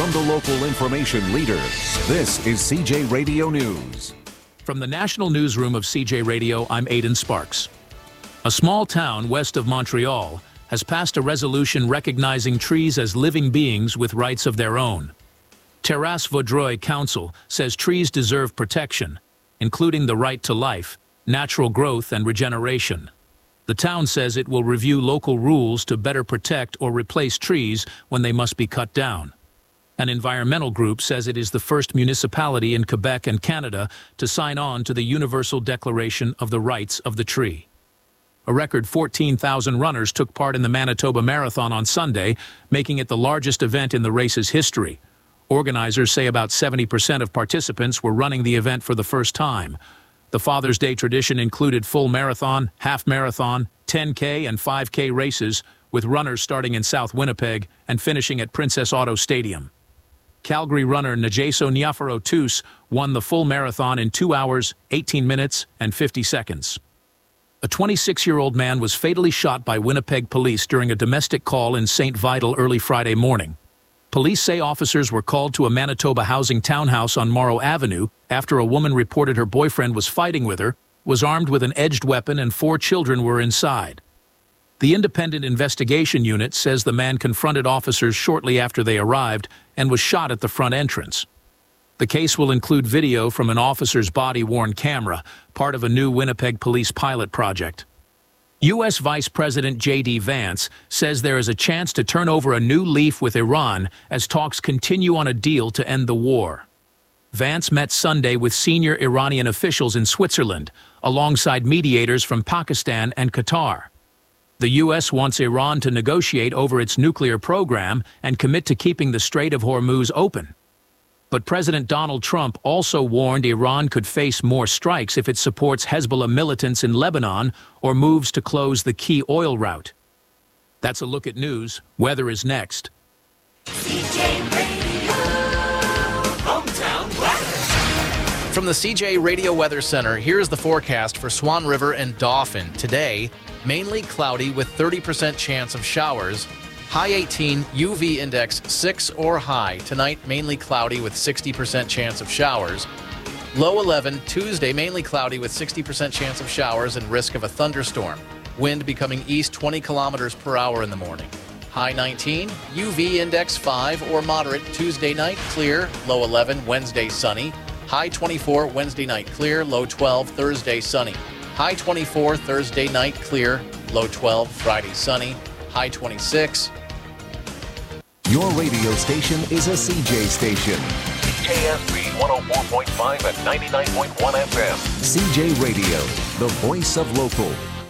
From the local information leader, this is CJ Radio News. From the national newsroom of CJ Radio, I'm Aidan Sparks. A small town west of Montreal has passed a resolution recognizing trees as living beings with rights of their own. Terrasse-Vaudreuil Council says trees deserve protection, including the right to life, natural growth, and regeneration. The town says it will review local rules to better protect or replace trees when they must be cut down. An environmental group says it is the first municipality in Quebec and Canada to sign on to the Universal Declaration of the Rights of the Tree. A record 14,000 runners took part in the Manitoba Marathon on Sunday, making it the largest event in the race's history. Organizers say about 70% of participants were running the event for the first time. The Father's Day tradition included full marathon, half marathon, 10K and 5K races, with runners starting in South Winnipeg and finishing at Princess Auto Stadium. Calgary runner Najaso Niafaro-Tous won the full marathon in 2 hours, 18 minutes, and 50 seconds. A 26-year-old man was fatally shot by Winnipeg police during a domestic call in St. Vital early Friday morning. Police say officers were called to a Manitoba housing townhouse on Morrow Avenue after a woman reported her boyfriend was fighting with her, was armed with an edged weapon, and 4 children were inside. The Independent Investigation Unit says the man confronted officers shortly after they arrived and was shot at the front entrance. The case will include video from an officer's body-worn camera, part of a new Winnipeg police pilot project. U.S. Vice President J.D. Vance says there is a chance to turn over a new leaf with Iran as talks continue on a deal to end the war. Vance met Sunday with senior Iranian officials in Switzerland, alongside mediators from Pakistan and Qatar. The U.S. wants Iran to negotiate over its nuclear program and commit to keeping the Strait of Hormuz open. But President Donald Trump also warned Iran could face more strikes if it supports Hezbollah militants in Lebanon or moves to close the key oil route. That's a look at news. Weather is next. CJ Radio, hometown weather. From the CJ Radio Weather Center, here's the forecast for Swan River and Dauphin. Today, mainly cloudy with 30% chance of showers. High 18, UV index 6 or high. Tonight, mainly cloudy with 60% chance of showers. Low 11, Tuesday, mainly cloudy with 60% chance of showers and risk of a thunderstorm. Wind becoming east 20 kilometers per hour in the morning. High 19, UV index 5 or moderate. Tuesday night, clear. Low 11, Wednesday, sunny. High 24, Wednesday night, clear. Low 12, Thursday, sunny. High 24, Thursday night, clear. Low 12, Friday, sunny. High 26. Your radio station is a CJ station. CJSB 104.5 and 99.1 FM. CJ Radio, the voice of local.